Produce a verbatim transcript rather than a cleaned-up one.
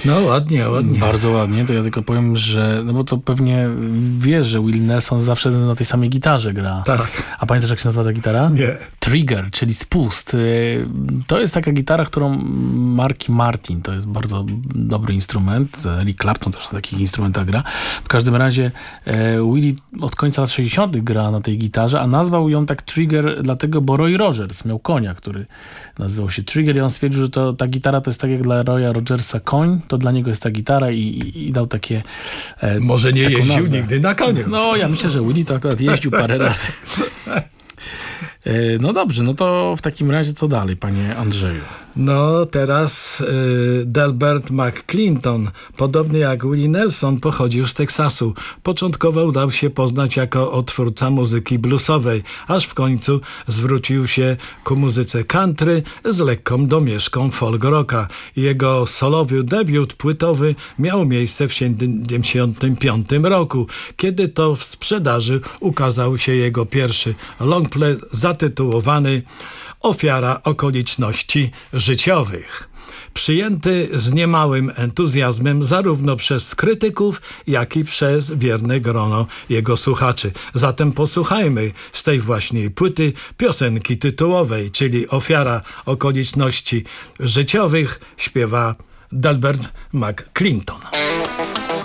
No ładnie, ładnie. Bardzo ładnie, to ja tylko powiem, że, no bo to pewnie wiesz, że Willie Nelson zawsze na tej samej gitarze gra. Tak. A pamiętasz, jak się nazywa ta gitara? Nie. Trigger, czyli spust. To jest taka gitara, którą marki Martin, to jest bardzo dobry instrument. Eric Clapton też na takich instrumentach gra. W każdym razie Willie od końca lat sześćdziesiątych gra na tej gitarze, a nazwał ją tak Trigger dlatego, bo Roy Rogers miał konia, który nazywał się Trigger i on stwierdził, że to, ta gitara to jest tak jak dla Roya Rogersa koń, to dla niego jest ta gitara i, i, i dał takie e, Może nie jeździł nazwę. nigdy na koniu. No, ja myślę, że Willie to akurat jeździł parę razy. E, no dobrze, no to w takim razie co dalej, panie Andrzeju? No teraz y, Delbert McClinton, podobnie jak Willie Nelson, pochodził z Teksasu. Początkowo udał się poznać jako odtwórca muzyki bluesowej, aż w końcu zwrócił się ku muzyce country z lekką domieszką folk rocka. Jego solowy debiut płytowy miał miejsce w siedemdziesiątym piątym roku, kiedy to w sprzedaży ukazał się jego pierwszy longplay zatytułowany Ofiara okoliczności życiowych. Przyjęty z niemałym entuzjazmem zarówno przez krytyków, jak i przez wierne grono jego słuchaczy. Zatem posłuchajmy z tej właśnie płyty piosenki tytułowej, czyli Ofiara okoliczności życiowych, śpiewa Delbert McClinton.